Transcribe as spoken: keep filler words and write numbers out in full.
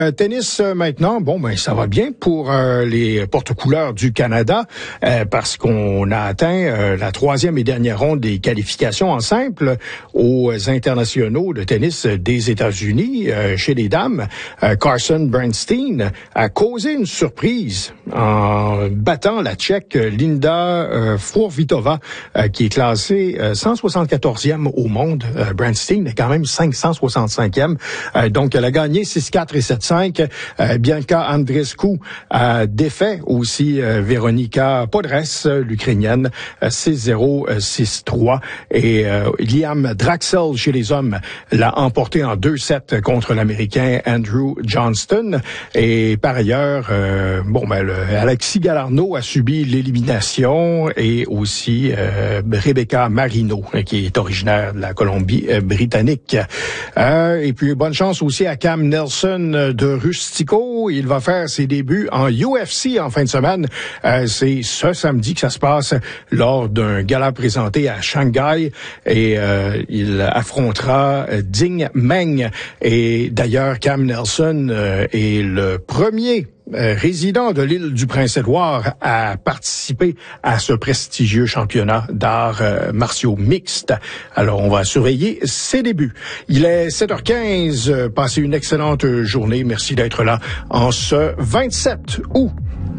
Euh, tennis euh, maintenant, bon ben ça va bien pour euh, les porte-couleurs du Canada euh, parce qu'on a atteint euh, la troisième et dernière ronde des qualifications en simple aux internationaux de tennis des États-Unis. Euh, chez les dames, euh, Carson Bernstein a causé une surprise en battant la Tchèque Linda euh, Fruhvirtova euh, qui est classée euh, cent soixante-quatorzième au monde. Euh, Bernstein est quand même cinq cent soixante-cinquième. Euh, donc elle a gagné six quatre et sept cinq. Euh, Bianca Andreescu a défait aussi euh, Veronika Podres, l'Ukrainienne, euh, six zéro, six trois. Et euh, Liam Draxel chez les hommes l'a emporté en deux sept contre l'Américain Andrew Johnston. Et par ailleurs, euh, bon ben le, Alexis Galarneau a subi l'élimination et aussi euh, Rebecca Marino, qui est originaire de la Colombie-Britannique. Euh, et puis bonne chance aussi à Cam Nelson de Rustico. Il va faire ses débuts en U F C en fin de semaine. Euh, c'est ce samedi que ça se passe lors d'un gala présenté à Shanghai et euh, il affrontera Ding Meng. Et d'ailleurs, Cam Nelson euh, est le premier Euh, résident de l'île du Prince-Édouard a participé à ce prestigieux championnat d'arts euh, martiaux mixtes. Alors, on va surveiller ses débuts. Il est sept heures quinze. Passez une excellente journée. Merci d'être là en ce vingt-sept août.